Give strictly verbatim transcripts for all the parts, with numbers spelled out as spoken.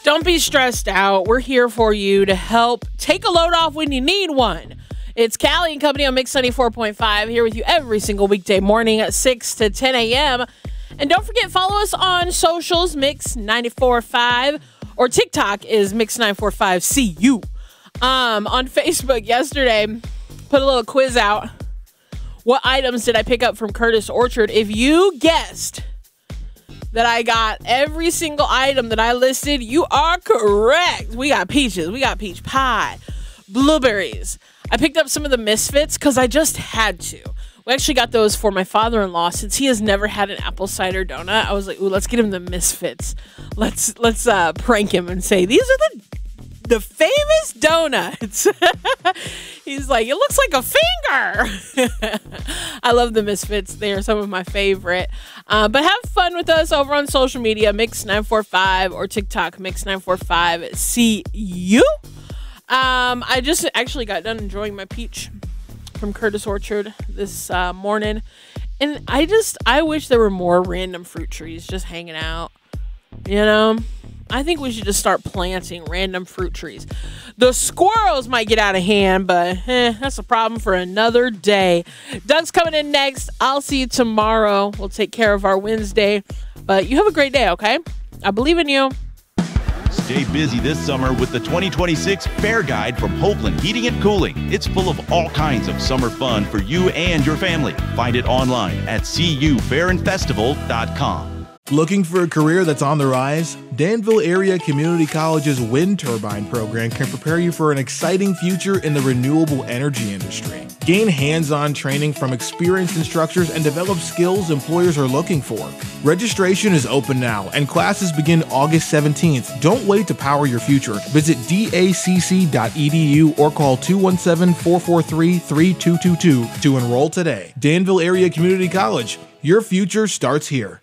Don't be stressed out. We're here for you to help take a load off when you need one. It's Callie and Company on Mix ninety-four point five, here with you every single weekday morning at six to ten a.m. And don't forget, follow us on socials, Mix ninety-four point five, or TikTok is Mix nine four five C U. Um, on Facebook yesterday, put a little quiz out. What items did I pick up from Curtis Orchard? If you guessed that I got every single item that I listed, you are correct. We got peaches, we got peach pie, blueberries. I picked up some of the Misfits because I just had to. We actually got those for my father-in-law since he has never had an apple cider donut. I was like, ooh, let's get him the Misfits. Let's let's uh, prank him and say, these are the the famous donuts. He's like, it looks like a finger. I love the Misfits. They are some of my favorite. Uh, but have fun with us over on social media, Mix nine four five, or TikTok, Mix nine four five C U. Um, I just actually got done enjoying my peach from Curtis Orchard this uh, morning. And I just, I wish there were more random fruit trees just hanging out. You know? I think we should just start planting random fruit trees. The squirrels might get out of hand, but eh, that's a problem for another day. Doug's coming in next. I'll see you tomorrow. We'll take care of our Wednesday. But you have a great day, okay? I believe in you. Stay busy this summer with the twenty twenty-six Fair Guide from Hoagland Heating and Cooling. It's full of all kinds of summer fun for you and your family. Find it online at c u fair and festival dot com. Looking for a career that's on the rise? Danville Area Community College's wind turbine program can prepare you for an exciting future in the renewable energy industry. Gain hands-on training from experienced instructors and develop skills employers are looking for. Registration is open now, and classes begin August seventeenth. Don't wait to power your future. Visit d a c c dot e d u or call two one seven, four four three, three two two two to enroll today. Danville Area Community College. Your future starts here.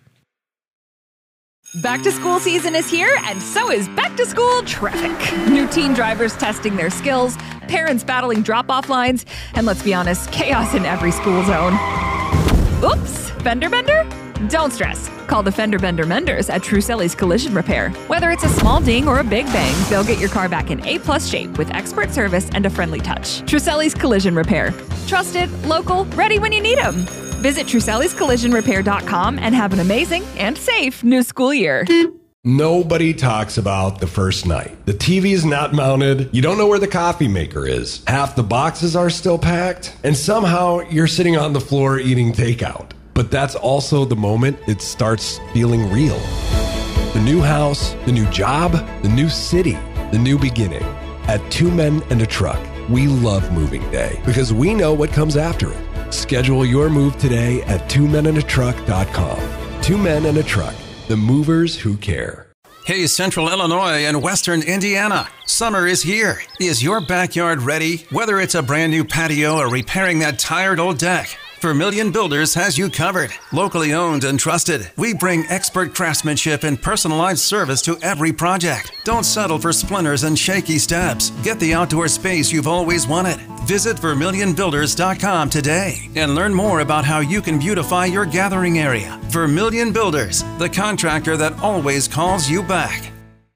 Back to school season is here, and so is back to school traffic. New teen drivers testing their skills, parents battling drop-off lines, and let's be honest, chaos in every school zone. Oops, fender bender? Don't stress. Call the Fender Bender Menders at Truselli's Collision Repair. Whether it's a small ding or a big bang, they'll get your car back in A-plus shape with expert service and a friendly touch. Truselli's Collision Repair. Trusted, local, ready when you need them. Visit Truselli's Collision Repair dot com and have an amazing and safe new school year. Nobody talks about the first night. The T V is not mounted. You don't know where the coffee maker is. Half the boxes are still packed. And somehow you're sitting on the floor eating takeout. But that's also the moment it starts feeling real. The new house, the new job, the new city, the new beginning. At Two Men and a Truck, we love moving day because we know what comes after it. Schedule your move today at two men and a truck dot com. Two Men and a Truck, the movers who care. Hey, Central Illinois and Western Indiana. Summer is here. Is your backyard ready? Whether it's a brand new patio or repairing that tired old deck, Vermilion Builders has you covered. Locally owned and trusted, we bring expert craftsmanship and personalized service to every project. Don't settle for splinters and shaky steps. Get the outdoor space you've always wanted. Visit vermilion builders dot com today and learn more about how you can beautify your gathering area. Vermilion Builders, the contractor that always calls you back.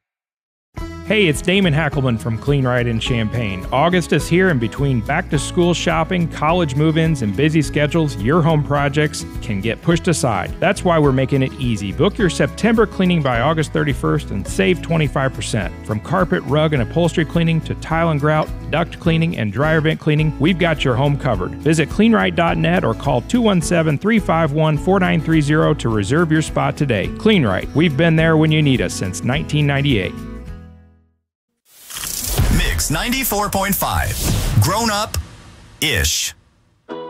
Hey, it's Damon Hackelman from Clean Right in Champaign. August is here, and between back-to-school shopping, college move-ins, and busy schedules, your home projects can get pushed aside. That's why we're making it easy. Book your September cleaning by August thirty-first and save twenty-five percent. From carpet, rug, and upholstery cleaning to tile and grout, duct cleaning, and dryer vent cleaning, we've got your home covered. Visit clean right dot net or call two one seven, three five one, four nine three zero to reserve your spot today. Clean Right. We've been there when you need us since nineteen ninety-eight. Mix ninety-four point five. Grown up ish.